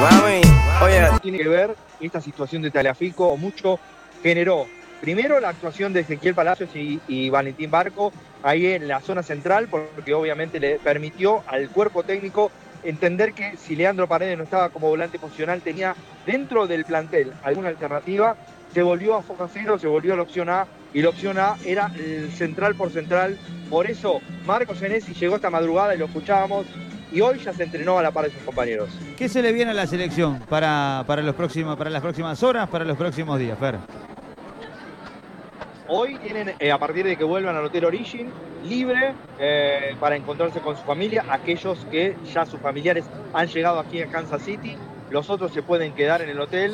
Mami, oye. Tiene que ver esta situación de Tagliafico, mucho generó. Primero la actuación de Ezequiel Palacios y Valentín Barco ahí en la zona central, porque obviamente le permitió al cuerpo técnico entender que si Leandro Paredes no estaba como volante posicional, tenía dentro del plantel alguna alternativa. Se volvió a foca cero, se volvió a la opción A, y la opción A era el central por central. Por eso Marcos Senesi llegó esta madrugada y lo escuchábamos, y hoy ya se entrenó a la par de sus compañeros. ¿Qué se le viene a la selección para las próximas horas, para los próximos días, Fer? Hoy tienen, a partir de que vuelvan al Hotel Origin, libre para encontrarse con su familia. Aquellos que ya sus familiares han llegado aquí a Kansas City, los otros se pueden quedar en el hotel.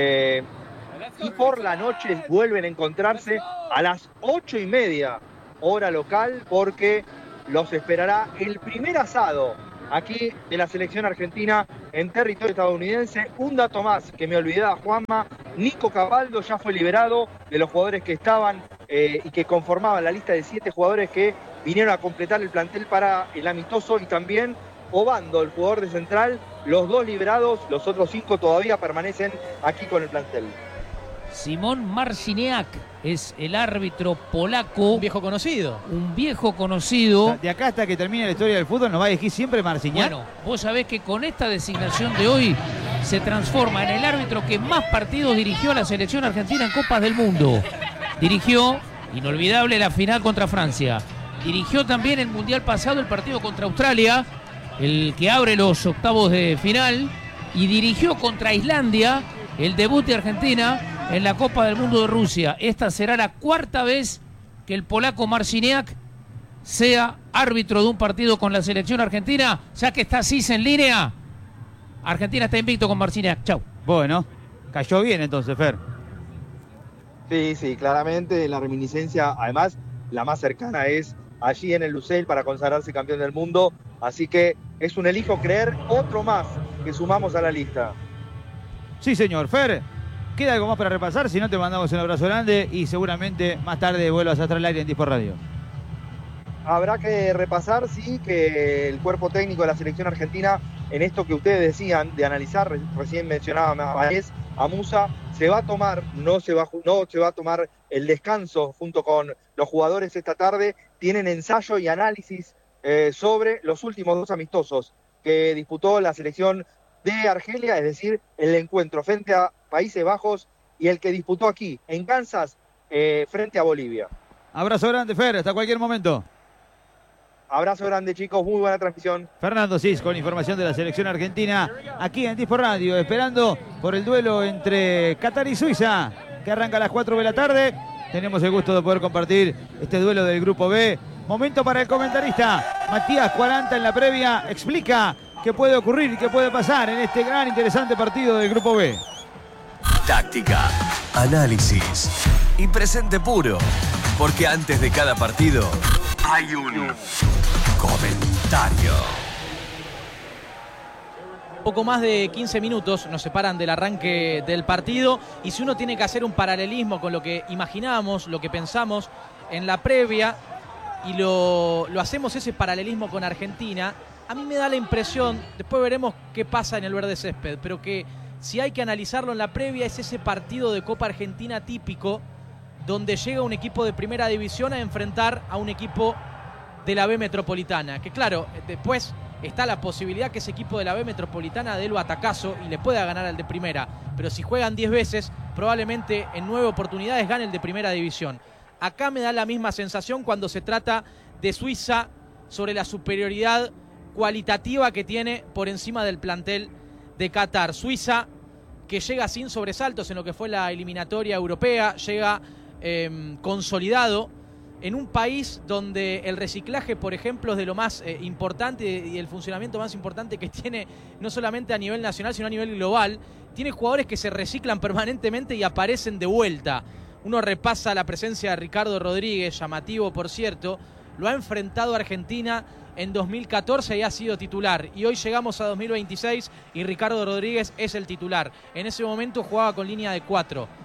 Y por la noche vuelven a encontrarse a las 8:30, hora local, porque los esperará el primer asado aquí de la selección argentina en territorio estadounidense. Un dato más que me olvidaba, Juanma: Nico Cabaldo ya fue liberado de los jugadores que estaban y que conformaban la lista de 7 jugadores que vinieron a completar el plantel para el amistoso, y también Obando, el jugador de central. Los 2 liberados, los otros 5 todavía permanecen aquí con el plantel. Szymon Marciniak es el árbitro polaco. Un viejo conocido. Un viejo conocido. De acá hasta que termine la historia del fútbol nos va a elegir siempre Marciniak. Bueno, vos sabés que con esta designación de hoy se transforma en el árbitro que más partidos dirigió a la selección argentina en Copas del Mundo. Dirigió, inolvidable, la final contra Francia. Dirigió también el Mundial pasado el partido contra Australia, el que abre los octavos de final. Y dirigió contra Islandia el debut de Argentina en la Copa del Mundo de Rusia. Esta será la 4ª vez que el polaco Marciniak sea árbitro de un partido con la selección argentina. Ya que está Cis en línea, Argentina está invicto con Marciniak. Chau. Bueno, cayó bien entonces, Fer. Sí, claramente la reminiscencia, además, la más cercana es allí en el Lusail para consagrarse campeón del mundo. Así que es un elijo creer, otro más que sumamos a la lista. Sí, señor. Fer, ¿queda algo más para repasar? Si no, te mandamos un abrazo grande y seguramente más tarde vuelvas a estar al aire en Disport Radio. Habrá que repasar, sí, que el cuerpo técnico de la selección argentina, en esto que ustedes decían de analizar, recién mencionaba a Baez, a Musa, se va a tomar, no se va a tomar el descanso junto con los jugadores esta tarde. Tienen ensayo y análisis sobre los últimos 2 amistosos que disputó la selección de Argelia, es decir, el encuentro frente a Países Bajos y el que disputó aquí en Kansas frente a Bolivia. Abrazo grande, Fer, hasta cualquier momento. Abrazo grande, chicos, muy buena transmisión. Fernando Cis con información de la selección argentina aquí en Disport Radio, esperando por el duelo entre Qatar y Suiza, que arranca a las 4 de la tarde. Tenemos el gusto de poder compartir este duelo del Grupo B. Momento para el comentarista Matías 40 en la previa. Explica qué puede ocurrir y qué puede pasar en este gran interesante partido del Grupo B. Táctica, análisis y presente puro. Porque antes de cada partido hay un comentario. Poco más de 15 minutos nos separan del arranque del partido, y si uno tiene que hacer un paralelismo con lo que imaginábamos, lo que pensamos en la previa, y lo hacemos ese paralelismo con Argentina, a mí me da la impresión, después veremos qué pasa en el verde césped, pero que si hay que analizarlo en la previa es ese partido de Copa Argentina típico, donde llega un equipo de primera división a enfrentar a un equipo de la B Metropolitana, que claro, después está la posibilidad que ese equipo de la B Metropolitana dé el batacazo y le pueda ganar al de primera, pero si juegan 10 veces, probablemente en 9 oportunidades gane el de primera división. Acá me da la misma sensación cuando se trata de Suiza sobre la superioridad cualitativa que tiene por encima del plantel de Qatar. Suiza que llega sin sobresaltos en lo que fue la eliminatoria europea, llega consolidado en un país donde el reciclaje, por ejemplo, es de lo más importante y el funcionamiento más importante que tiene, no solamente a nivel nacional, sino a nivel global. Tiene jugadores que se reciclan permanentemente y aparecen de vuelta. Uno repasa la presencia de Ricardo Rodríguez, llamativo por cierto, lo ha enfrentado a Argentina en 2014 y ha sido titular. Y hoy llegamos a 2026 y Ricardo Rodríguez es el titular. En ese momento jugaba con línea de 4.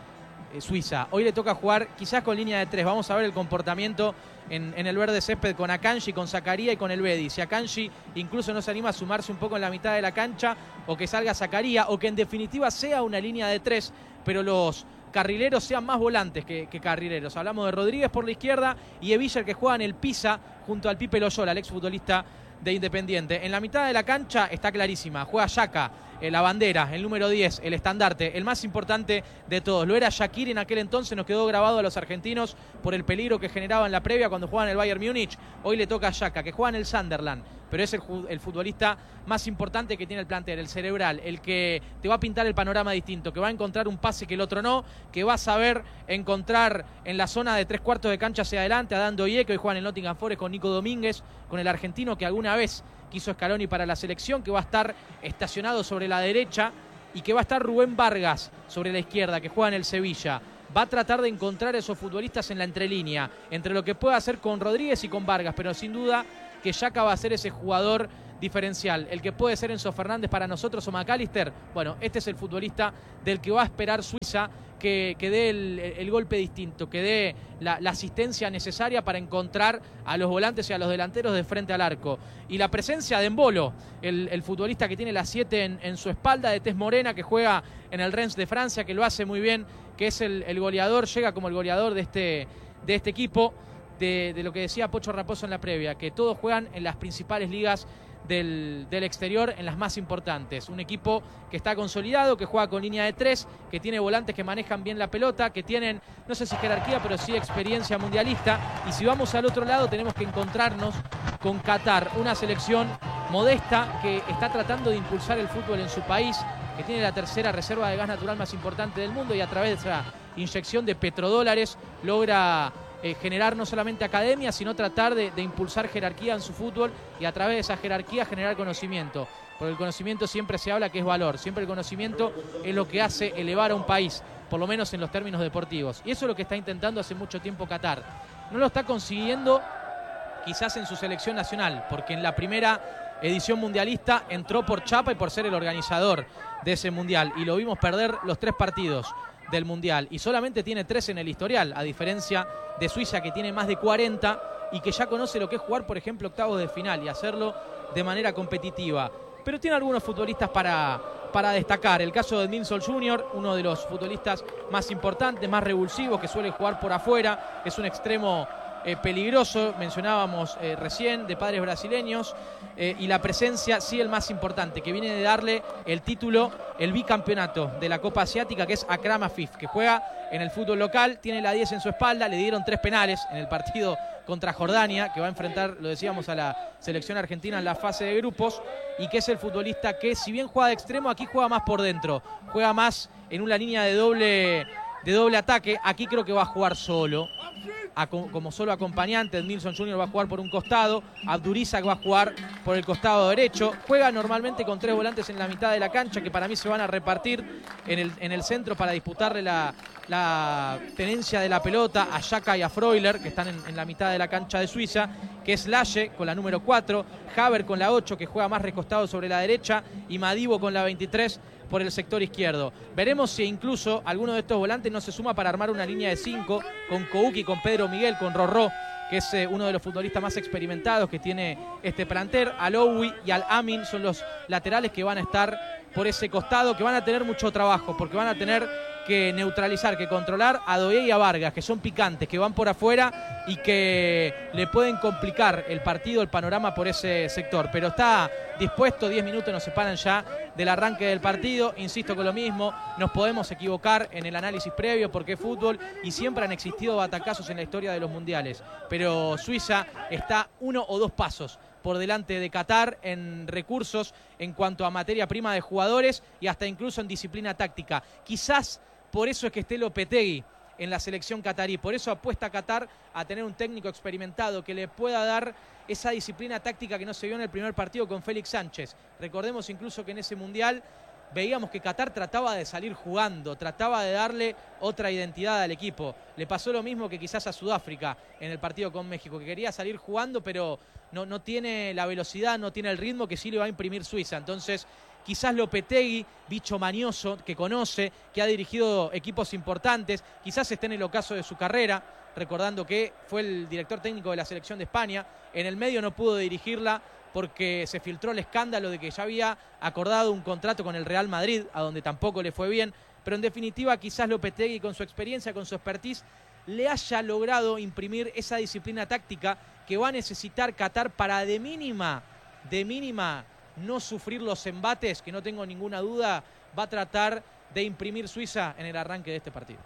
Suiza. Hoy le toca jugar quizás con línea de 3. Vamos a ver el comportamiento en el verde césped con Akanji, con Zakaria y con Elvedi. Si Akanji incluso no se anima a sumarse un poco en la mitad de la cancha, o que salga Zakaria, o que en definitiva sea una línea de 3, pero los carrileros sean más volantes que carrileros. Hablamos de Rodríguez por la izquierda y Eviller, que juega en el Pisa junto al Pipe Loyola, el exfutbolista de Independiente. En la mitad de la cancha está clarísima, juega Xhaka, la bandera, el número 10, el estandarte, el más importante de todos. Lo era Shaqiri en aquel entonces, nos quedó grabado a los argentinos por el peligro que generaba en la previa cuando jugaba en el Bayern Múnich. Hoy le toca a Xhaka, que juega en el Sunderland, pero es el futbolista más importante que tiene el plantel, el cerebral, el que te va a pintar el panorama distinto, que va a encontrar un pase que el otro no, que va a saber encontrar en la zona de 3/4 de cancha hacia adelante a Dan Doye, que hoy juega en el Nottingham Forest con Nico Domínguez, con el argentino que alguna vez quiso Scaloni para la selección, que va a estar estacionado sobre la derecha, y que va a estar Rubén Vargas sobre la izquierda, que juega en el Sevilla. Va a tratar de encontrar esos futbolistas en la entrelínea, entre lo que puede hacer con Rodríguez y con Vargas, pero sin duda que Xhaka va a ser ese jugador diferencial, el que puede ser Enzo Fernández para nosotros o McAllister. Bueno, este es el futbolista del que va a esperar Suiza que dé el golpe distinto, que dé la asistencia necesaria para encontrar a los volantes y a los delanteros de frente al arco. Y la presencia de Embolo, el futbolista que tiene la 7 en su espalda, de tez morena, que juega en el Rennes de Francia, que lo hace muy bien, que es el goleador, llega como el goleador de este equipo, de lo que decía Pocho Raposo en la previa, que todos juegan en las principales ligas del exterior, en las más importantes. Un equipo que está consolidado, que juega con línea de 3, que tiene volantes que manejan bien la pelota, que tienen, no sé si jerarquía, pero sí experiencia mundialista. Y si vamos al otro lado, tenemos que encontrarnos con Qatar, una selección modesta que está tratando de impulsar el fútbol en su país, que tiene la tercera reserva de gas natural más importante del mundo, y a través de esa inyección de petrodólares logra generar no solamente academia, sino tratar de impulsar jerarquía en su fútbol, y a través de esa jerarquía generar conocimiento. Porque el conocimiento siempre se habla que es valor, siempre el conocimiento es lo que hace elevar a un país, por lo menos en los términos deportivos. Y eso es lo que está intentando hace mucho tiempo Qatar. No lo está consiguiendo quizás en su selección nacional, porque en la primera edición mundialista entró por chapa y por ser el organizador de ese mundial, y lo vimos perder los 3 partidos del mundial, y solamente tiene 3 en el historial, a diferencia de Suiza, que tiene más de 40 y que ya conoce lo que es jugar, por ejemplo, octavos de final y hacerlo de manera competitiva. Pero tiene algunos futbolistas para destacar. El caso de Edminson Jr., uno de los futbolistas más importantes, más revulsivos, que suele jugar por afuera, es un extremo peligroso, mencionábamos recién, de padres brasileños, y la presencia, sí, el más importante, que viene de darle el título, el bicampeonato de la Copa Asiática, que es Akram Afif, que juega en el fútbol local, tiene la 10 en su espalda, le dieron 3 penales en el partido contra Jordania, que va a enfrentar, lo decíamos, a la selección argentina en la fase de grupos, y que es el futbolista que, si bien juega de extremo, aquí juega más por dentro, juega más en una línea de doble ataque. Aquí creo que va a jugar solo, como solo acompañante. Edminson Jr. va a jugar por un costado, Abdurizak va a jugar por el costado derecho. Juega normalmente con 3 volantes en la mitad de la cancha, que para mí se van a repartir en el centro para disputarle la tenencia de la pelota a Xhaka y a Freuler, que están en la mitad de la cancha de Suiza, que es Lache con la número 4, Haver con la 8, que juega más recostado sobre la derecha, y Madibo con la 23 por el sector izquierdo. Veremos si incluso alguno de estos volantes no se suma para armar una línea de 5 con Kouki, con Pedro Miguel, con Rorró, que es uno de los futbolistas más experimentados que tiene este plantel. Aloui y Al-Amin son los laterales que van a estar por ese costado, que van a tener mucho trabajo, porque van a tener que neutralizar, que controlar a Doé y a Vargas, que son picantes, que van por afuera y que le pueden complicar el partido, el panorama por ese sector. Pero está dispuesto, 10 minutos nos separan ya del arranque del partido. Insisto con lo mismo, nos podemos equivocar en el análisis previo porque es fútbol y siempre han existido batacazos en la historia de los mundiales. Pero Suiza está 1 o 2 pasos por delante de Qatar en recursos, en cuanto a materia prima de jugadores y hasta incluso en disciplina táctica. Quizás por eso es que esté Lopetegui en la selección catarí, por eso apuesta Qatar a tener un técnico experimentado que le pueda dar esa disciplina táctica que no se vio en el primer partido con Félix Sánchez. Recordemos incluso que en ese mundial veíamos que Qatar trataba de salir jugando, trataba de darle otra identidad al equipo. Le pasó lo mismo que quizás a Sudáfrica en el partido con México, que quería salir jugando, pero no tiene la velocidad, no tiene el ritmo que sí le va a imprimir Suiza. Entonces, quizás Lopetegui, bicho mañoso, que conoce, que ha dirigido equipos importantes, quizás esté en el ocaso de su carrera, recordando que fue el director técnico de la selección de España, en el medio no pudo dirigirla porque se filtró el escándalo de que ya había acordado un contrato con el Real Madrid, a donde tampoco le fue bien, pero en definitiva quizás Lopetegui con su experiencia, con su expertise, le haya logrado imprimir esa disciplina táctica que va a necesitar Qatar para de mínima no sufrir los embates, que no tengo ninguna duda va a tratar de imprimir Suiza en el arranque de este partido.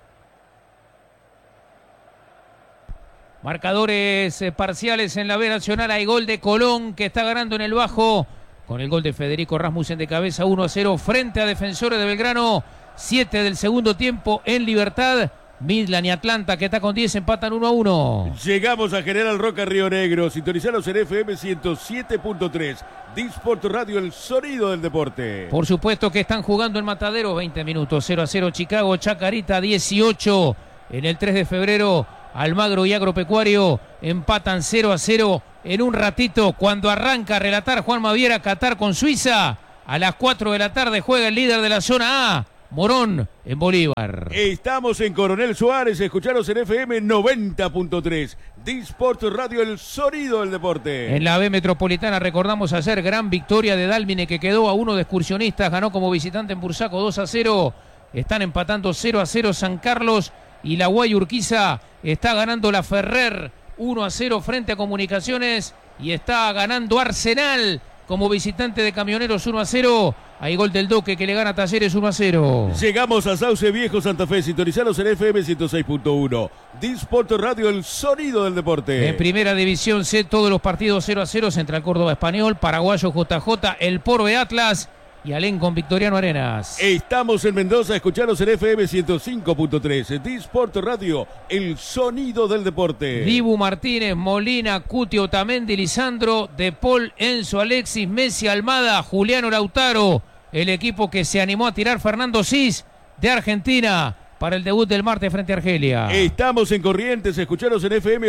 Marcadores parciales en la B Nacional. Hay gol de Colón, que está ganando en el bajo con el gol de Federico Rasmussen de cabeza, 1-0 frente a Defensores de Belgrano. 7 del segundo tiempo en Libertad. Midland y Atlanta, que está con 10, empatan 1-1. Llegamos a General Roca, Río Negro. Sintonizalos en FM 107.3. Disport Radio, el sonido del deporte. Por supuesto que están jugando en Matadero. 20 minutos, 0-0 Chicago, Chacarita 18. En el 3 de febrero, Almagro y Agropecuario empatan 0-0. En un ratito, cuando arranca a relatar Juan Maviera, Qatar con Suiza, a las 4 de la tarde juega el líder de la zona A, Morón, en Bolívar. Estamos en Coronel Suárez, escucharos en FM 90.3. Disport Radio, el sonido del deporte. En la B Metropolitana, recordamos ayer, gran victoria de Dálmine, que quedó a 1 de Excursionistas, ganó como visitante en Bursaco 2-0. Están empatando 0-0 San Carlos y la Guay Urquiza. Está ganando la Ferrer 1-0 frente a Comunicaciones y está ganando Arsenal como visitante de Camioneros 1-0. Hay gol del Doque, que le gana a Talleres 1-0. Llegamos a Sauce Viejo, Santa Fe. Sintonizalos en FM 106.1. Disport Radio, el sonido del deporte. En Primera División C, todos los partidos 0-0. Central Córdoba Español, Paraguayo JJ, El Porbe Atlas y Alén con Victoriano Arenas. Estamos en Mendoza, escucharos en FM 105.3. Disport Radio, el sonido del deporte. Dibu Martínez, Molina, Cuti, Otamendi, Lisandro, De Paul, Enzo, Alexis, Messi, Almada, Juliano Lautaro. El equipo que se animó a tirar Fernando Cis de Argentina para el debut del martes frente a Argelia. Estamos en Corrientes, escucharos en FM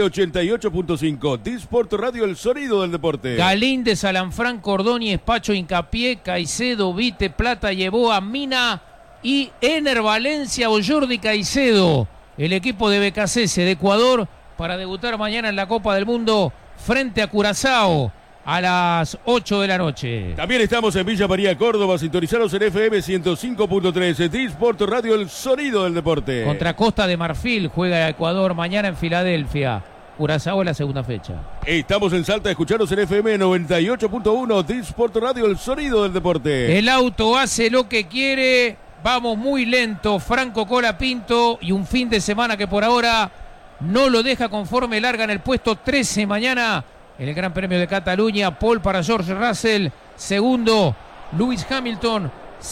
88.5. Disport Radio, el sonido del deporte. Galíndez, Alanfrán, Cordóñez, Pacho, Hincapié, Caicedo, Vite, Plata, Yeboa, Mina y Ener Valencia o Jordi Caicedo. El equipo de BKCS de Ecuador para debutar mañana en la Copa del Mundo frente a Curazao a las 8 de la noche. También estamos en Villa María, Córdoba. Sintonizaros en FM 105.3. Disport Radio, el sonido del deporte. Contra Costa de Marfil juega Ecuador mañana en Filadelfia. Curazao en la segunda fecha. Estamos en Salta, escucharos en FM 98.1. Disport Radio, el sonido del deporte. El auto hace lo que quiere. Vamos muy lento. Franco Colapinto y un fin de semana que por ahora no lo deja conforme. Larga en el puesto 13 mañana en el Gran Premio de Cataluña. Pole para George Russell. Segundo, Lewis Hamilton.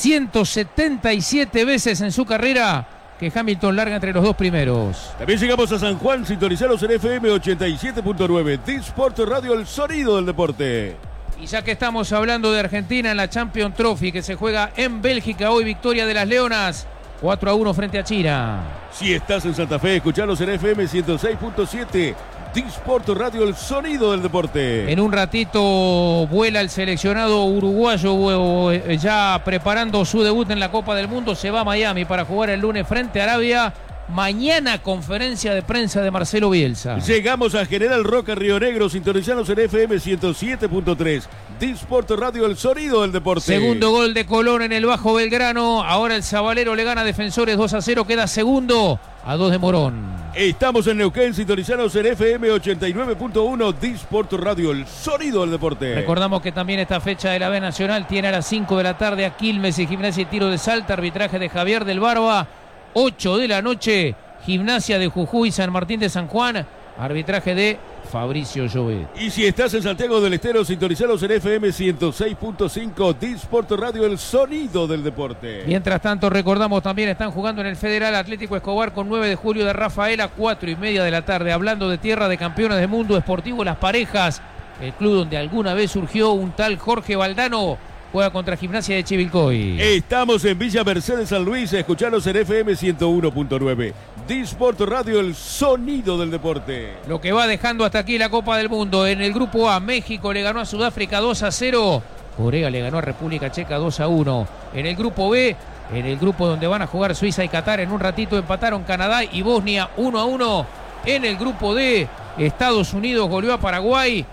177 veces en su carrera que Hamilton larga entre los dos primeros. También llegamos a San Juan. Sintonizaros en FM 87.9. Disport Radio, el sonido del deporte. Y ya que estamos hablando de Argentina en la Champions Trophy que se juega en Bélgica, hoy victoria de las Leonas 4-1 frente a China. Si estás en Santa Fe, escuchanos en FM 106.7. Disport Radio, el sonido del deporte. En un ratito vuela el seleccionado uruguayo ya preparando su debut en la Copa del Mundo. Se va a Miami para jugar el lunes frente a Arabia. Mañana conferencia de prensa de Marcelo Bielsa. Llegamos a General Roca, Río Negro. Sintonizanos en FM 107.3. Disport Radio, el sonido del deporte. Segundo gol de Colón en el Bajo Belgrano. Ahora el Zabalero le gana a Defensores 2-0. Queda segundo a 2 de Morón. Estamos en Neuquén. Sintonizanos en FM 89.1. Disport Radio, el sonido del deporte. Recordamos que también esta fecha de la B Nacional tiene a las 5 de la tarde a Quilmes y Gimnasia y Tiro de Salta. Arbitraje de Javier del Barba. 8 de la noche, Gimnasia de Jujuy, San Martín de San Juan, arbitraje de Fabricio Llobet. Y si estás en Santiago del Estero, sintonizalos en FM 106.5, Disport Radio, el sonido del deporte. Mientras tanto, recordamos también están jugando en el Federal Atlético Escobar con 9 de julio de Rafaela, 4:30 de la tarde, hablando de tierra de campeones del mundo esportivo, Las Parejas, el club donde alguna vez surgió un tal Jorge Valdano. Juega contra Gimnasia de Chivilcoy. Estamos en Villa Mercedes, San Luis. Escuchanos en FM 101.9. Disport Radio, el sonido del deporte. Lo que va dejando hasta aquí la Copa del Mundo. En el grupo A, México le ganó a Sudáfrica 2-0. Corea le ganó a República Checa 2-1. En el grupo B, en el grupo donde van a jugar Suiza y Qatar, en un ratito empataron Canadá y Bosnia 1-1. En el grupo D, Estados Unidos goleó a Paraguay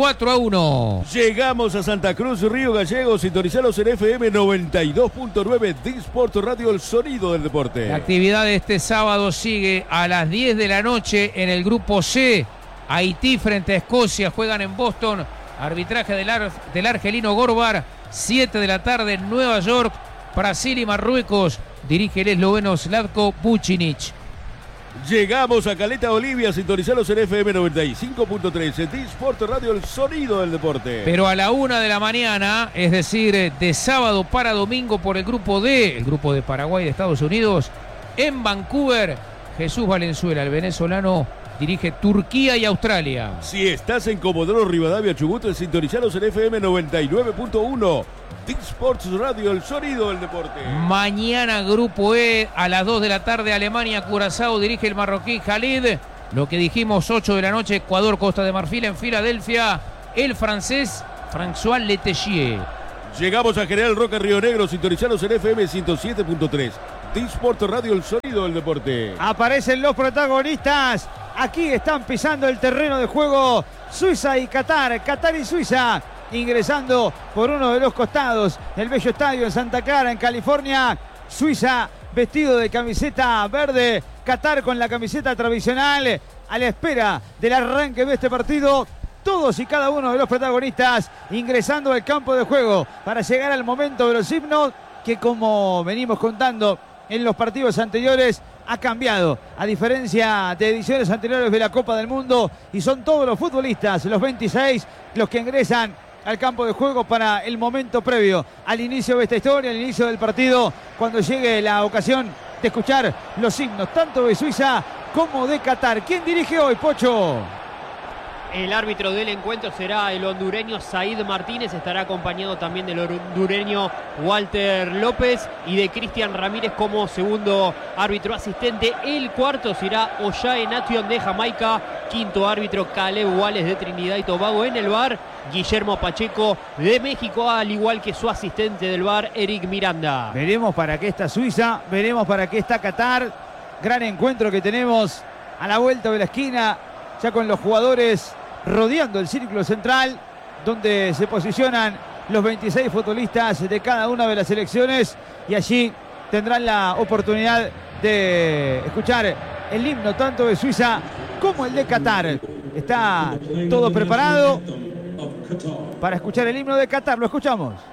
4-1. Llegamos a Santa Cruz, Río Gallegos, sintonizados en FM 92.9, Disport Radio, el sonido del deporte. La actividad de este sábado sigue a las 10 de la noche en el grupo C. Haití frente a Escocia, juegan en Boston. Arbitraje del argelino Gorbar. 7 de la tarde en Nueva York. Brasil y Marruecos. Dirige el esloveno Slavko Vucinic. Llegamos a Caleta, Bolivia, sintonizados en FM 95.3, Disport Radio, el sonido del deporte. Pero a la 1 de la mañana, es decir, de sábado para domingo por el grupo D, el grupo de Paraguay y de Estados Unidos, en Vancouver, Jesús Valenzuela, el venezolano, dirige Turquía y Australia. Si estás en Comodoro Rivadavia, Chubut, sintonizados en FM 99.1, Disport Radio, el sonido del deporte. Mañana grupo E, a las 2 de la tarde, Alemania, Curazao, dirige el marroquí Khalid. Lo que dijimos, 8 de la noche, Ecuador, Costa de Marfil en Filadelfia, el francés François Letellier. Llegamos a General Roca, Río Negro, sintonizados en FM 107.3, Disport Radio, el sonido del deporte. Aparecen los protagonistas. Aquí están pisando el terreno de juego Suiza y Qatar. Qatar y Suiza ingresando por uno de los costados del bello estadio en Santa Clara, en California. Suiza vestido de camiseta verde, Qatar con la camiseta tradicional, a la espera del arranque de este partido. Todos y cada uno de los protagonistas ingresando al campo de juego para llegar al momento de los himnos, que como venimos contando en los partidos anteriores, ha cambiado, a diferencia de ediciones anteriores de la Copa del Mundo, y son todos los futbolistas, los 26, los que ingresan al campo de juego para el momento previo al inicio de esta historia, al inicio del partido, cuando llegue la ocasión de escuchar los himnos, tanto de Suiza como de Qatar. ¿Quién dirige hoy, Pocho? El árbitro del encuentro será el hondureño Said Martínez, estará acompañado también del hondureño Walter López y de Cristian Ramírez como segundo árbitro asistente. El cuarto será Oyae Nation de Jamaica, quinto árbitro Caleb Wallace de Trinidad y Tobago. En el VAR, Guillermo Pacheco de México, al igual que su asistente del VAR, Eric Miranda. Veremos para qué está Suiza, veremos para qué está Qatar. Gran encuentro que tenemos a la vuelta de la esquina, ya con los jugadores rodeando el círculo central, donde se posicionan los 26 futbolistas de cada una de las selecciones, y allí tendrán la oportunidad de escuchar el himno tanto de Suiza como el de Qatar. Está todo preparado para escuchar el himno de Qatar. Lo escuchamos.